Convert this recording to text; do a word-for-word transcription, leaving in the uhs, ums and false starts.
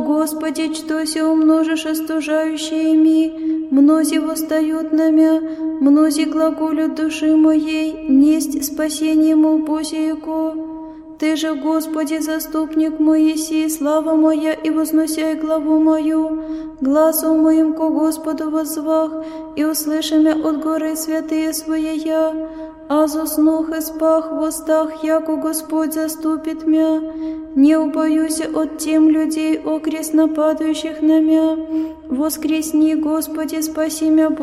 Господи, что се умножишь остужающими, мнози восстают на мя, мнози глаголют души моей, несть спасение мол Божиего. Ты же, Господи, заступник мой еси, слава моя, и возносяй главу мою, гласом моим ко Господу воззвах, и услыши мя от горы святые своя. Аз уснух и спах в устах, яко Господь заступит мя. Не убоюся от тем людей, окрест нападающих на мя. Воскресни, Господи, спаси мя.